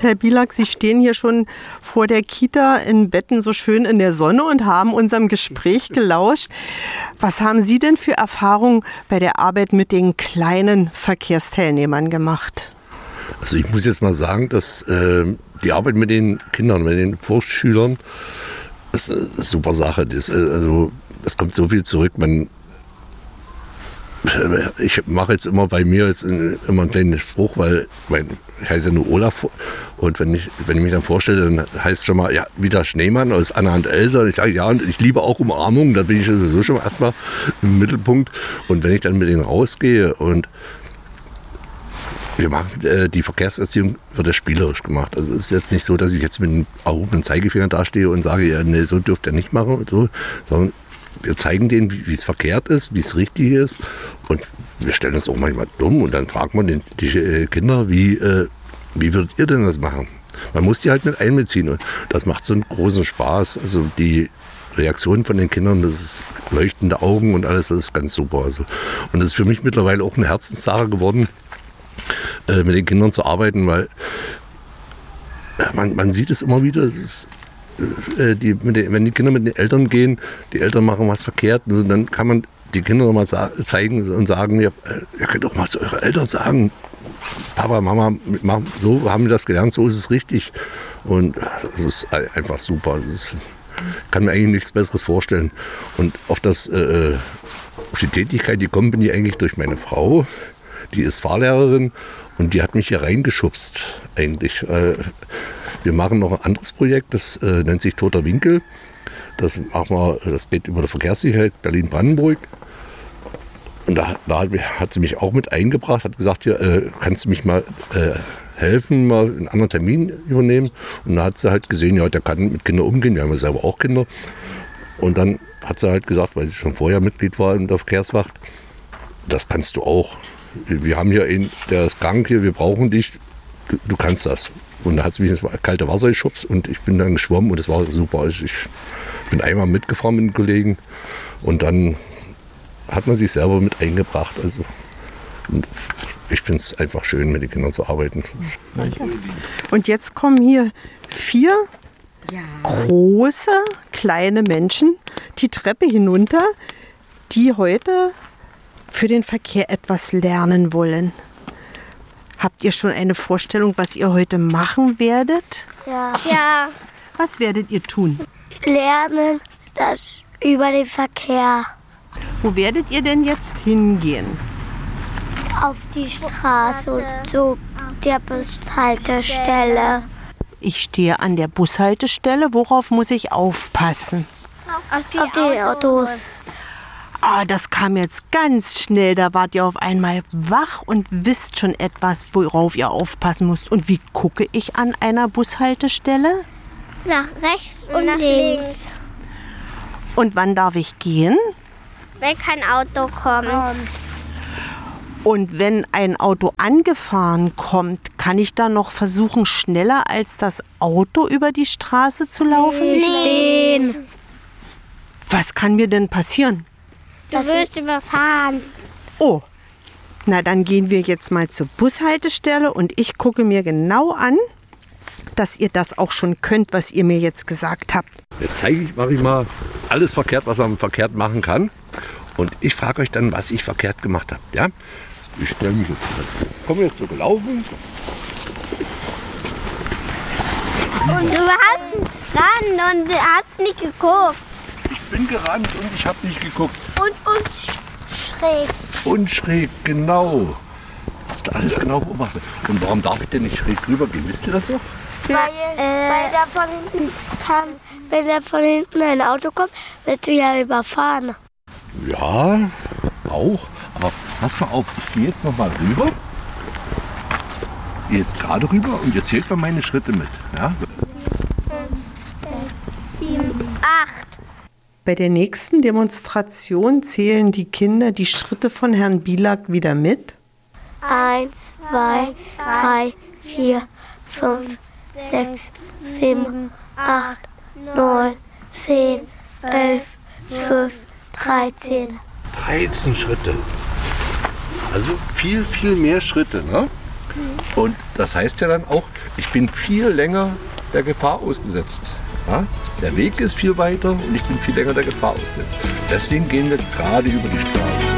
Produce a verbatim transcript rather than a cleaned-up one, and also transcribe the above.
Herr Bielak, Sie stehen hier schon vor der Kita in Betten so schön in der Sonne und haben unserem Gespräch gelauscht. Was haben Sie denn für Erfahrungen bei der Arbeit mit den kleinen Verkehrsteilnehmern gemacht? Also ich muss jetzt mal sagen, dass äh, die Arbeit mit den Kindern, mit den Vorschülern, ist eine super Sache. Das, äh, also, es kommt so viel zurück. Man Ich mache jetzt immer bei mir jetzt immer einen kleinen Spruch, weil mein, ich heiße ja nur Olaf und wenn ich, wenn ich mich dann vorstelle, dann heißt es schon mal, ja, wieder Schneemann aus Anna und Elsa. Und ich sage, ja, und ich liebe auch Umarmungen, da bin ich sowieso schon erstmal im Mittelpunkt. Und wenn ich dann mit denen rausgehe und wir machen äh, die Verkehrserziehung, wird das spielerisch gemacht. Also es ist jetzt nicht so, dass ich jetzt mit einem erhobenen Zeigefinger dastehe und sage, ja, nee, so dürft ihr nicht machen und so, sondern wir zeigen denen, wie es verkehrt ist, wie es richtig ist. Und wir stellen uns auch manchmal dumm und dann fragt man den, die Kinder, wie, äh, wie würdet ihr denn das machen? Man muss die halt mit einbeziehen und das macht so einen großen Spaß. Also die Reaktionen von den Kindern, das ist leuchtende Augen und alles, das ist ganz super. Also, und das ist für mich mittlerweile auch eine Herzenssache geworden, äh, mit den Kindern zu arbeiten, weil man, man sieht es immer wieder, es ist Die, den, wenn die Kinder mit den Eltern gehen, die Eltern machen was verkehrt, also dann kann man die Kinder noch mal sa- zeigen und sagen, ja, ihr könnt auch mal zu euren Eltern sagen, Papa, Mama, so haben wir das gelernt, so ist es richtig. Und das ist einfach super. Das ist, ich kann mir eigentlich nichts Besseres vorstellen. Und auf, das, äh, auf die Tätigkeit, die kommt, bin ich eigentlich durch meine Frau. Die ist Fahrlehrerin und die hat mich hier reingeschubst eigentlich. Äh, Wir machen noch ein anderes Projekt, das äh, nennt sich Toter Winkel. Das, machen wir, das geht über die Verkehrssicherheit Berlin-Brandenburg. Und da, da hat sie mich auch mit eingebracht, hat gesagt, ja, äh, kannst du mich mal äh, helfen, mal einen anderen Termin übernehmen. Und da hat sie halt gesehen, ja, der kann mit Kindern umgehen, wir haben ja selber auch Kinder. Und dann hat sie halt gesagt, weil sie schon vorher Mitglied war in der Verkehrswacht, das kannst du auch. Wir haben hier einen, der ist krank hier, wir brauchen dich, du, du kannst das. Und da hat sie mich ins kalte Wasser geschubst und ich bin dann geschwommen und es war super. Ich bin einmal mitgefahren mit den Kollegen und dann hat man sich selber mit eingebracht. Also ich finde es einfach schön, mit den Kindern zu arbeiten. Und jetzt kommen hier vier ja. große, kleine Menschen die Treppe hinunter, die heute für den Verkehr etwas lernen wollen. Habt ihr schon eine Vorstellung, was ihr heute machen werdet? Ja. ja. Was werdet ihr tun? Lernen das über den Verkehr. Wo werdet ihr denn jetzt hingehen? Auf die Straße und zu der Bushaltestelle. Ich stehe an der Bushaltestelle. Worauf muss ich aufpassen? Auf die, auf die Autos. Ah, das kam jetzt ganz schnell. Da wart ihr auf einmal wach und wisst schon etwas, worauf ihr aufpassen müsst. Und wie gucke ich an einer Bushaltestelle? Nach rechts und, und nach links. links. Und wann darf ich gehen? Wenn kein Auto kommt. Und wenn ein Auto angefahren kommt, kann ich dann noch versuchen, schneller als das Auto über die Straße zu laufen? Stehen. Was kann mir denn passieren? Du wirst überfahren. Oh, na dann gehen wir jetzt mal zur Bushaltestelle und ich gucke mir genau an, dass ihr das auch schon könnt, was ihr mir jetzt gesagt habt. Jetzt zeige ich, mache ich mal alles verkehrt, was man verkehrt machen kann. Und ich frage euch dann, was ich verkehrt gemacht habe. Ja? Ich stelle mich jetzt, ich komme jetzt so gelaufen. Und du hast ran und hast nicht geguckt. Ich bin gerannt und ich habe nicht geguckt. Und, und schräg. Und schräg, genau. Habt ihr alles genau beobachtet. Und warum darf ich denn nicht schräg rüber gehen? Wisst ihr das noch? Weil, äh, weil da von hinten kam, wenn da von hinten ein Auto kommt, wirst du ja überfahren. Ja, auch. Aber pass mal auf, ich gehe jetzt noch mal rüber. Gehe jetzt gerade rüber und ihr zählt mal meine Schritte mit. Ja? sieben, acht. Bei der nächsten Demonstration zählen die Kinder die Schritte von Herrn Bielak wieder mit. Eins, zwei, drei, vier, fünf, sechs, sieben, acht, neun, zehn, elf, zwölf, dreizehn. dreizehn Schritte. Also viel, viel mehr Schritte. Ne? Und das heißt ja dann auch, ich bin viel länger der Gefahr ausgesetzt. Ja? Der Weg ist viel weiter und ich bin viel länger der Gefahr ausgesetzt. Deswegen gehen wir gerade über die Straße.